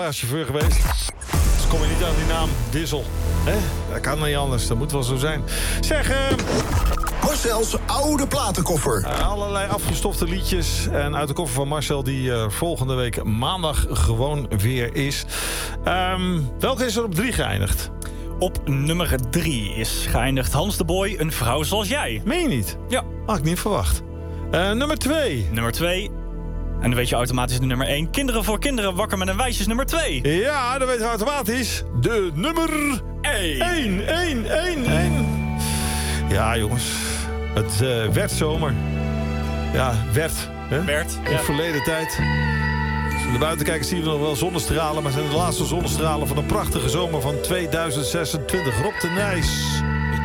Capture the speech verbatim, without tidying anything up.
chauffeur geweest. Dus kom je niet aan die naam Dissel. Hè? Dat kan niet anders, dat moet wel zo zijn. Zeg, uh, Marcel's oude platenkoffer. Uh, allerlei afgestofte liedjes. En uit de koffer van Marcel, die uh, volgende week maandag gewoon weer is. Um, welke is er op drie geëindigd? Op nummer drie is geëindigd Hans de Boy, Een vrouw zoals jij. Meen je niet? Ja. Had ik niet verwacht. Uh, nummer twee. Nummer twee. En dan weet je automatisch de nummer één. Kinderen voor kinderen, wakker met een wijsjes nummer twee. Ja, dan weet je automatisch de nummer één. één, één, één, één. Ja, jongens. Het uh, werd zomer. Ja, werd. Hè? Werd. In ja. de verleden tijd. Als we naar buiten kijken zien we nog wel zonnestralen. Maar het zijn de laatste zonnestralen van een prachtige zomer van tweeduizend zesentwintig. Rob de Nijs.